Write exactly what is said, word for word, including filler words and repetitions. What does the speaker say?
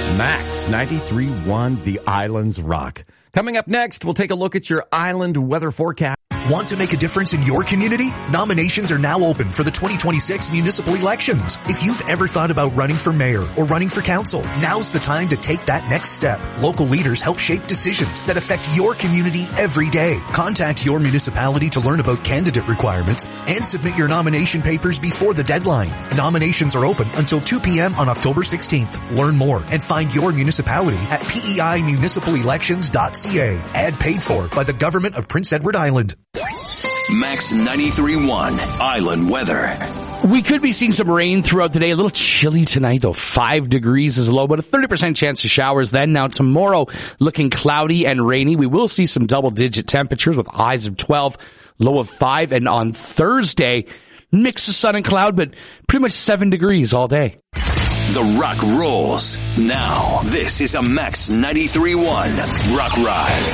Max ninety-three point one, The Islands Rock. Coming up next, we'll take a look at your island weather forecast. Want to make a difference in your community? Nominations are now open for the twenty twenty-six municipal elections. If you've ever thought about running for mayor or running for council, now's the time to take that next step. Local leaders help shape decisions that affect your community every day. Contact your municipality to learn about candidate requirements and submit your nomination papers before the deadline. Nominations are open until two p.m. on October sixteenth. Learn more and find your municipality at p e i municipal elections dot c a. Ad paid for by the Government of Prince Edward Island. Max ninety-three point one Island Weather. We could be seeing some rain throughout the day. A little chilly tonight, though. Five degrees is low, but a thirty percent chance of showers then. Now tomorrow, looking cloudy and rainy. We will see some double-digit temperatures with highs of twelve, low of five. And on Thursday, mix of sun and cloud, but pretty much seven degrees all day. The Rock rolls. Now, this is a Max ninety-three point one Rock Ride.